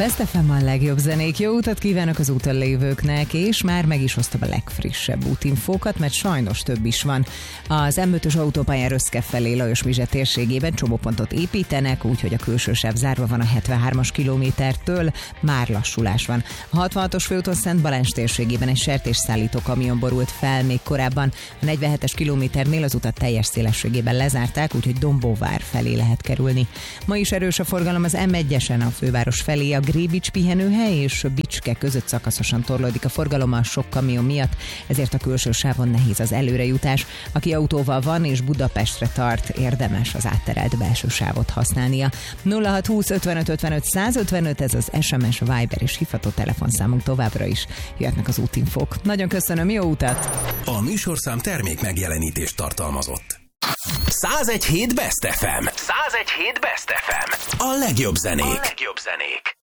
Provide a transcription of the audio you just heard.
Best FM a legjobb zenék. Jó utat kívánok az úton lévőknek, és már meg is hoztam a legfrissebb útinfókat, mert sajnos több is van. Az M5-ös autópályán Röszke felé Lajos-Mizse térségében csomópontot építenek, úgyhogy a külső sáv zárva van a 73-as kilométertől, már lassulás van. A 66-os főúton Szent Balázs térségében egy sertésszállító kamion borult fel még korábban. A 47-es kilométernél az utat teljes szélességében lezárták, úgyhogy Dombóvár felé lehet kerülni. Ma is erős a forgalom az M1-esen a főváros felé, a Grébics pihenőhely és Bicske között szakaszosan torlódik a forgalom a sok kamion miatt, ezért a külső sávon nehéz az előrejutás. Aki autóval van és Budapestre tart, érdemes az átterelt belső sávot használnia. 0620 55 55 155, ez az SMS, Viber és hívható telefonszámunk, továbbra is jöhetnek az útinfók. Nagyon köszönöm, jó utat! A műsorszám termék megjelenítést tartalmazott. 101.7 Best FM. 101.7 Best FM. A legjobb zenék.